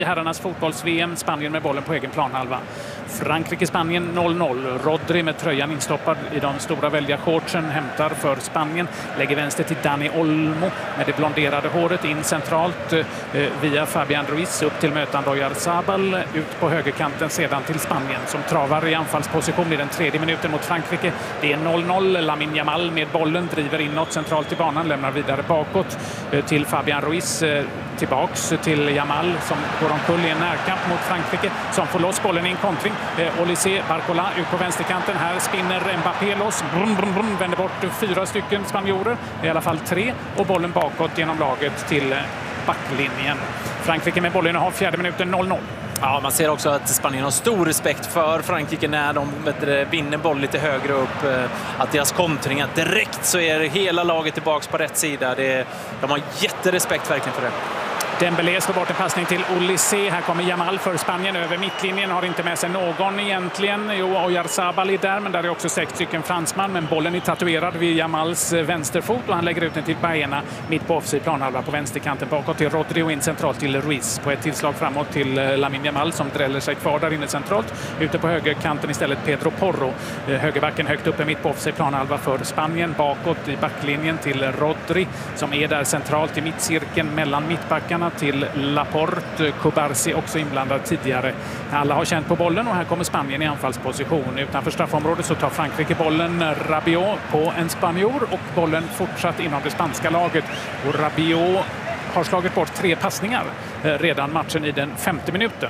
Herrarnas fotbolls-VM, Spanien med bollen på egen planhalva. Frankrike-Spanien 0-0. Rodri med tröjan instoppad i de stora välja shortsen hämtar för Spanien. Lägger vänster till Dani Olmo med det blonderade håret in centralt via Fabian Ruiz upp till mötande Oyarzabal. Ut på högerkanten sedan till Spanien som travar i anfallsposition i den 3:e minuten mot Frankrike. Det är 0-0. Lamine Yamal med bollen driver inåt centralt i banan, lämnar vidare bakåt till Fabian Ruiz. Tillbaks till Yamal som går omkull i en närkamp mot Frankrike som får loss bollen i en kontring. Olise, Barcola ut på vänsterkanten. Här spinner Mbappé loss. Brum, brum, brum, vänder bort 4 stycken spanjorer. I alla fall 3. Och bollen bakåt genom laget till backlinjen. Frankrike med bollen har 4:e minuten 0-0. Ja, man ser också att Spanien har stor respekt för Frankrike när de vinner boll lite högre upp. Att deras kontringar direkt så är hela laget tillbaks på rätt sida. De har jätterespekt verkligen för det. Dembélé slår bort en passning till Olise. Här kommer Yamal för Spanien över mittlinjen. Har inte med sig någon egentligen. Jo, Oyarzabal är där, men där är också 6 stycken fransman. Men bollen är tatuerad vid Yamals vänsterfot och han lägger ut den till Baena mitt på offside planhalva på vänsterkanten bakåt till Rodri och in centralt till Ruiz. På ett tillslag framåt till Lamine Yamal som dräller sig kvar där inne centralt. Ute på högerkanten istället Pedro Porro. Högerbacken högt uppe mitt på offside planhalva för Spanien. Bakåt i backlinjen till Rodri som är där centralt i mittcirkeln mellan mittbackarna till Laporte. Kubarsi också inblandad tidigare. Alla har känt på bollen och här kommer Spanien i anfallsposition. Utanför straffområdet så tar Frankrike bollen. Rabiot på en spanjor och bollen fortsatt inom det spanska laget. Och Rabiot har slagit bort 3 passningar redan matchen i den 5:e minuten.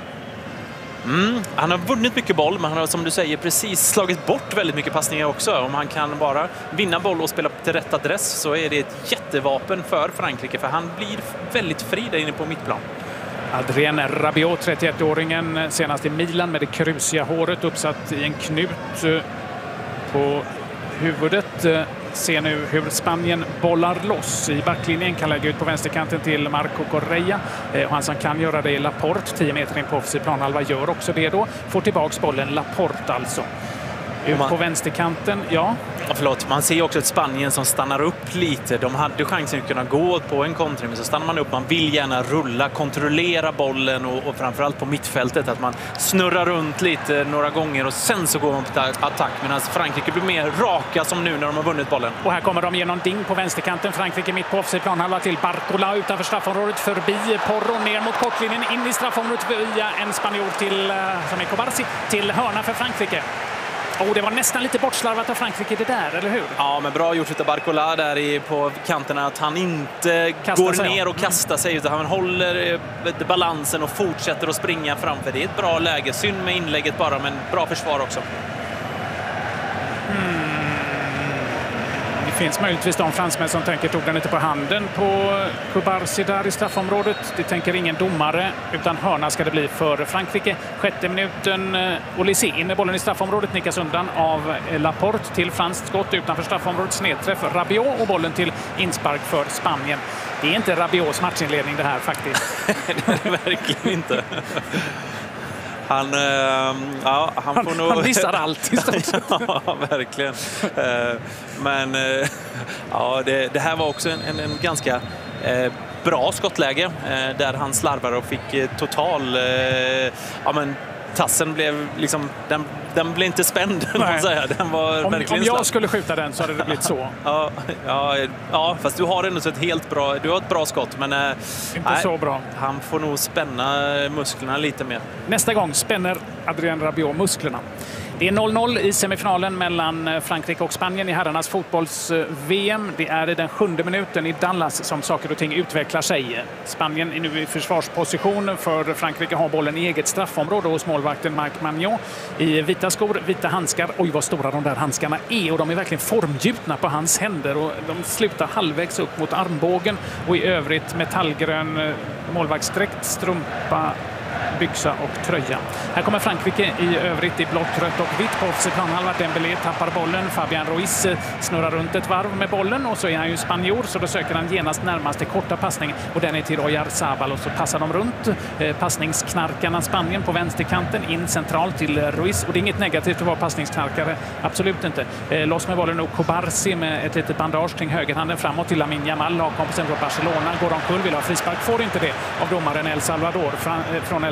Han har vunnit mycket boll, men han har som du säger precis slagit bort väldigt mycket passningar också. Om han kan bara vinna boll och spela till rätt adress så är det ett jättevapen för Frankrike, för han blir väldigt fri där inne på mittplan. Adrien Rabiot, 31-åringen, senast i Milan med det krusiga håret uppsatt i en knut på huvudet. Ser nu hur Spanien bollar loss i backlinjen, kan lägga ut på vänsterkanten till Marco Correa och han som kan göra det är Laporte, 10 meter in på offside planhalva, gör också det då, får tillbaks bollen. Laporte alltså ut på vänsterkanten, ja. Förlåt, man ser också ett Spanien som stannar upp lite. De hade chansen att kunna gå på en kontring, men så stannar man upp. Man vill gärna rulla, kontrollera bollen och framförallt på mittfältet att man snurrar runt lite några gånger och sen så går man på attack. Medan Frankrike blir mer raka som nu när de har vunnit bollen. Och här kommer de genom ding på vänsterkanten. Frankrike mitt på offside planhalva till Barcola utanför straffområdet, förbi Porro ner mot kortlinjen, in i straffområdet via en spanjor till som är Kubarsi till hörna för Frankrike. Och det var nästan lite bortslarvat av Frankrike det där, eller hur? Ja, men bra gjort av Barcola där på kanterna att han inte går ner och kastar sig utan han håller balansen och fortsätter att springa framför. Det är ett bra läge. Synd med inlägget bara, men bra försvar också. Det finns möjligtvis de fransmän som tänker, tog den inte på handen på Kubarsi där i straffområdet. Det tänker ingen domare, utan hörna ska det bli för Frankrike. 6:e minuten, Olise in med bollen i straffområdet, nickas undan av Laporte till franskt skott utanför straffområdet, snedträff Rabiot och bollen till inspark för Spanien. Det är inte Rabiots matchinledning det här faktiskt. Det är verkligen inte. Han får nog... Han missar allt i stort. Ja, verkligen. Men ja, det här var också en ganska bra skottläge där han slarvar och fick total... tassen blev liksom... Den blev inte spänd, säga. Den var om jag skulle skjuta den så hade det blivit så. Ja, fast du har ändå så ett helt bra... Du har ett bra skott, men... inte så bra. Han får nog spänna musklerna lite mer. Nästa gång spänner Adrien Rabiot musklerna. Det är 0-0 i semifinalen mellan Frankrike och Spanien i herrarnas fotbolls-VM. Det är i den 7:e minuten i Dallas som saker och ting utvecklar sig. Spanien är nu i försvarsposition, för Frankrike har bollen i eget straffområde hos målvakten Marc Magnon i vita skor, vita handskar. Oj, vad stora de där handskarna är, och de är verkligen formgjutna på hans händer och de slutar halvvägs upp mot armbågen och i övrigt metallgrön målvaktsdräkt, strumpa, byxa och tröja. Här kommer Frankrike i övrigt i blått, rött och vitt på offside planhalva. Dembélé tappar bollen. Fabian Ruiz snurrar runt ett varv med bollen och så är han ju spanjor, så då söker han genast närmaste korta passning och den är till Oyarzabal och så passar de runt passningsknarkarna Spanien på vänsterkanten in centralt till Ruiz, och det är inget negativt att vara passningsknarkare, absolut inte. Loss med bollen och Kubarsi med ett litet bandage kring högerhanden framåt till Lamine Yamal, lagkompisen från Barcelona, går omkull, vill ha frispark, får inte det av domaren El Salvador från